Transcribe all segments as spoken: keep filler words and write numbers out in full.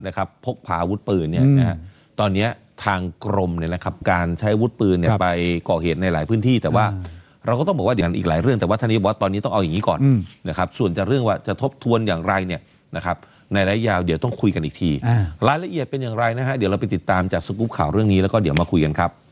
นะครับพกพาอาวุธปืนเนี่ยนะฮะตอนนี้ทางกรมเนี่ยนะครับการใช้อาวุธปืนเนี่ยไปก่อเหตุในหลายพื้นที่แต่ว่าเราก็ต้องบอกว่าอย่างอีกหลายเรื่องแต่ว่าท่านนี้บอกว่าตอนนี้ต้องเอาอย่างนี้ก่อนนะครับส่วนจะเรื่องว่าจะทบทวนอย่างไรเนี่ยนะครับในระยะยาวเดี๋ยวต้องคุยกันอีกทีรายละเอียดเป็นอย่างไรนะฮะเดี๋ยวเราไปติดตามจากสกู๊ปข่าวเรื่องนี้แล้วก็เดี๋ยวมาคุยกันครับ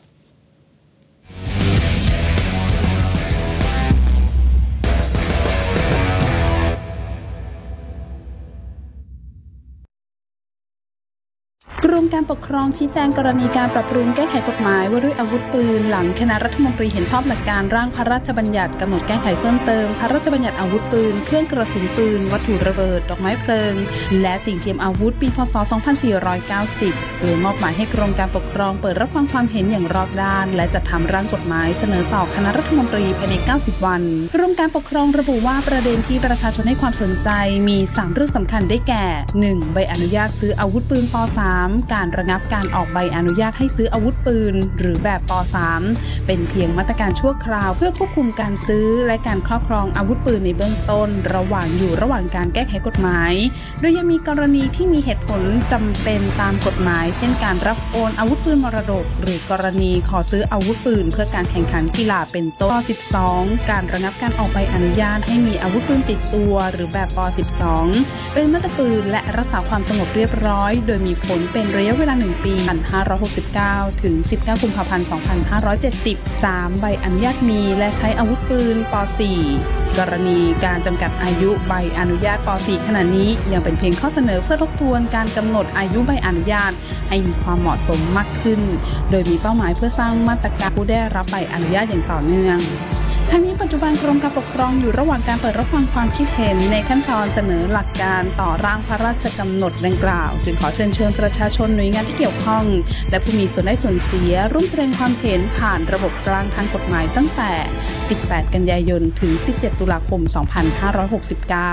กรมการปกครองชี้แจงกรณีการปรับปรุงแก้ไขกฎหมายว่าด้วยอาวุธปืนหลังคณะรัฐมนตรีเห็นชอบหลักการร่างพระราชบัญญัติกำหนดแก้ไขเพิ่มเติมพระราชบัญญัติอาวุธปืนเครื่องกระสุนปืนวัตถุระเบิดดอกไม้เพลิงและสิ่งเทียมอาวุธปีพ.ศ. สองพันสี่ร้อยเก้าสิบโดยมอบหมายให้กรมการปกครองเปิดรับฟังความเห็นอย่างรอบด้านและจัดทำร่างกฎหมายเสนอต่อคณะรัฐมนตรีภายในเก้าสิบวันกรมการปกครองระบุว่าประเด็นที่ประชาชนให้ความสนใจมีสามเรื่องสำคัญได้แก่ หนึ่ง ใบอนุญาตซื้ออาวุธปืนป.สาม การระงับการออกใบอนุญาตให้ซื้ออาวุธปืนหรือแบบป.สาม เป็นเพียงมาตรการชั่วคราวเพื่อควบคุมการซื้อและการครอบครองอาวุธปืนในเบื้องต้นระหว่างอยู่ระหว่างการแก้ไขกฎหมายโดยยังมีกรณีที่มีเหตุผลจำเป็นตามกฎหมายเช่นการรับโอนอาวุธปืนมรดกหรือกรณีขอซื้ออาวุธปืนเพื่อการแข่งขันกีฬาเป็นต้น ป.สิบสอง การระงับการออกใบอนุญาตให้มีอาวุธปืนติดตัวหรือแบบป.สิบสอง เป็นมาตรปืนและรักษาความสงบเรียบร้อยโดยมีผลเป็นระยะเวลาหนึ่งปีหนึ่งพันห้าร้อยหกสิบเก้า ถึง สิบเก้า กุมภาพันธ์ สองพันห้าร้อยเจ็ดสิบ สาม ใบอนุญาตมีและใช้อาวุธปืนป.สี่ กรณีการจำกัดอายุใบอนุญาตป.สี่ ขณะนี้ยังเป็นเพียงข้อเสนอเพื่อทบทวนการกำหนดอายุใบอนุญาตให้มีความเหมาะสมมากขึ้นโดยมีเป้าหมายเพื่อสร้างมาตรการผู้ได้รับใบอนุญาตอย่างต่อเนื่องทั้งนี้ปัจจุบันกรมการปกครองอยู่ระหว่างการเปิดรับฟังความคิดเห็นในขั้นตอนเสนอหลักการต่อร่างพระราชกำหนดดังกล่าวจึงขอเชิญเชิญประชาชนหน่วยงานที่เกี่ยวข้องและผู้มีส่วนได้ส่วนเสียร่วมแสดงความเห็นผ่านระบบกลางทางกฎหมายตั้งแต่สิบแปดกันยายนถึงสิบเจ็ดตุลาคมสองพันห้าร้อยหกสิบเก้า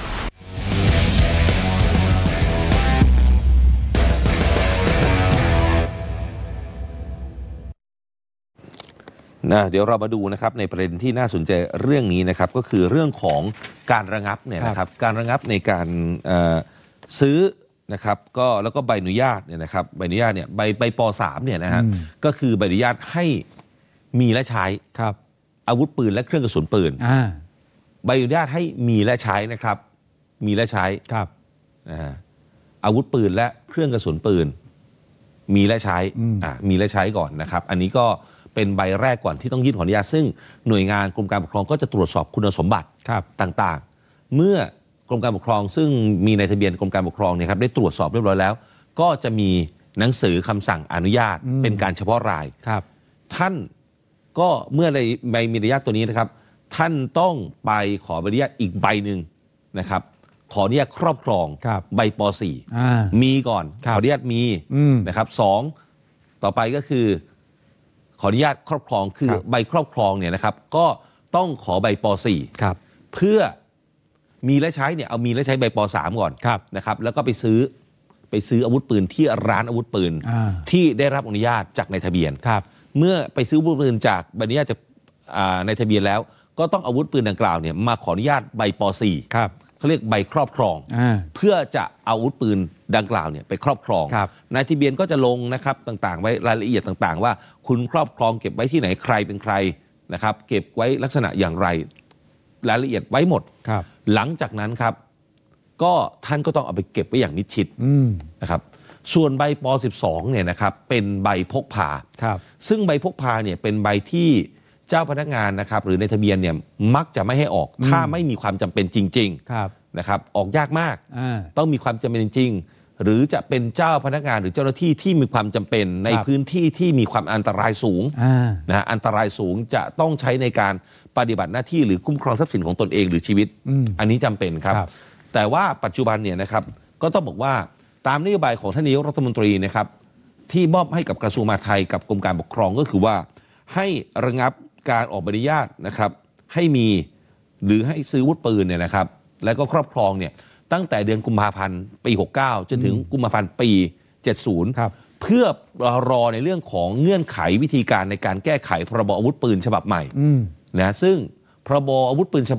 นะเดี๋ยวเรามาดูนะครับในประเด็นที่น่าสนใจเรื่องนี้นะครับก็คือเรื่องของการระงับเนี่ยนะครับการระงับในการซื้อนะครับก็แล้วก็ใบอนุญาตเนี่ยนะครับใบอนุญาตเนี่ยใบใบป.สาม เนี่ยนะฮะก็คือใบอนุญาตให้มีและใช้อาวุธปืนและเครื่องกระสุนปืนใบอนุญาตให้มีและใช้นะครับมีและใช้นะฮะอาวุธปืนและเครื่องกระสุนปืนมีและใช้อ่ามีและใช้ก่อนนะครับอันนี้ก็เป็นใบแรกก่อนที่ต้องยื่นขออนุญาตซึ่งหน่วยงานกรมการปกครองก็จะตรวจสอบคุณสมบัติต่างๆเมื่อกรมการปกครองซึ่งมีในทะเบียนกรมการปกครองเนี่ยครับได้ตรวจสอบเรียบร้อยแล้วก็จะมีหนังสือคำสั่งอนุญาตเป็นการเฉพาะรายท่านก็เมื่อในใบมีอนุญาตตัวนี้นะครับท่านต้องไปขอใบอนุญาตอีกใบหนึ่งนะครับขออนุญาตครอบครองใบป.สี่ มีก่อนขออนุญาตมีนะครับสองต่อไปก็คือขออนุญาตครอบครองคือใบครอบครองเนี่ยนะครับก็ต้องขอใบป.สี่ เพื่อมีและใช้เนี่ยเอามีและใช้ใบป.สาม ก่อนนะครับแล้วก็ไปซื้อไปซื้ออาวุธปืนที่ร้านอาวุธปืนที่ได้รับอนุญาตจากในทะเบียนเมื่อไปซื้ออาวุธปืนจากใบอนุญาตจากในทะเบียนแล้วก็ต้องอาวุธปืนดังกล่าวเนี่ยมาขออนุญาตใบป.สี่ เขาเรียกใบครอบครองเพื่อจะเอาอาวุธปืนดังกล่าวเนี่ยไปครอบครองในทะเบียนก็จะลงนะครับต่างๆไว้รายละเอียดต่างๆว่าคุณครอบครองเก็บไว้ที่ไหนใครเป็นใครนะครับเก็บไว้ลักษณะอย่างไรรายละเอียดไว้หมดหลังจากนั้นครับก็ท่านก็ต้องเอาไปเก็บไว้อย่างมิดชิดนะครับส่วนใบป.สิบสองเนี่ยนะครับเป็นใบพกพาซึ่งใบพกพาเนี่ยเป็นใบที่เจ้าพนักงานนะครับหรือในทะเบียนเนี่ยมักจะไม่ให้ออกถ้าไม่มีความจำเป็นจริงๆนะครับออกยากมากต้องมีความจำเป็นจริงๆหรือจะเป็นเจ้าพนักงานหรือเจ้าหน้าที่ที่มีความจำเป็นในพื้นที่ที่มีความอันตรายสูงนะอันตรายสูงจะต้องใช้ในการปฏิบัติหน้าที่หรือคุ้มครองทรัพย์สินของตนเองหรือชีวิตอันนี้จำเป็นครับแต่ว่าปัจจุบันเนี่ยนะครับก็ต้องบอกว่าตามนโยบายของท่านนายกรัฐมนตรีนะครับที่มอบให้กับกระทรวงมหาดไทยกับกรมการปกครองก็คือว่าให้ระงับการออกใบอนุญาตนะครับให้มีหรือให้ซื้ออาวุธปืนเนี่ยนะครับแล้วก็ครอบครองเนี่ยตั้งแต่เดือนกุมภาพันธ์ปีหกสิบเก้าจนถึงกุมภาพันธ์ปีเจ็ดสิบเพื่อรอในเรื่องของเงื่อนไขวิธีการในการแก้ไขพรบอาวุธปืนฉบับใหม่นะซึ่งพรบอาวุธปืนฉบับ